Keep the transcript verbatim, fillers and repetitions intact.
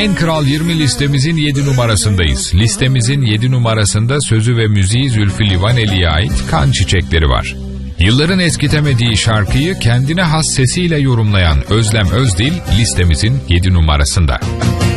En Kral yirmi listemizin yedi numarasındayız. Listemizin yedi numarasında sözü ve müziği Zülfü Livaneli'ye ait Kan Çiçekleri var. Yılların eskitemediği şarkıyı kendine has sesiyle yorumlayan Özlem Özdil listemizin yedi numarasında.